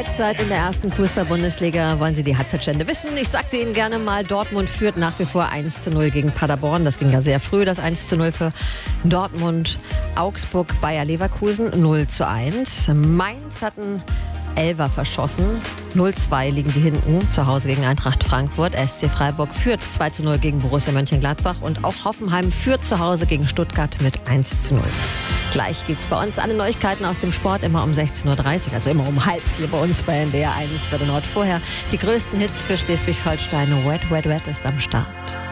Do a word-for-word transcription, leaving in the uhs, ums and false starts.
Halbzeit in der ersten Fußball-Bundesliga. Wollen Sie die Halbzeitstände wissen? Ich sage sie Ihnen gerne mal. Dortmund führt nach wie vor eins zu null gegen Paderborn. Das ging ja sehr früh, das eins zu null für Dortmund. Augsburg, Bayer Leverkusen null zu eins. Mainz hatten Elfer verschossen. null zwei liegen die hinten, zu Hause gegen Eintracht Frankfurt. S C Freiburg führt zwei zu null gegen Borussia Mönchengladbach. Und auch Hoffenheim führt zu Hause gegen Stuttgart mit eins zu null. Gleich gibt es bei uns alle Neuigkeiten aus dem Sport, immer um sechzehn Uhr dreißig, also immer um halb hier bei uns bei N D R eins für den Ort. Vorher die größten Hits für Schleswig-Holstein. Wet, Wet, Wet ist am Start.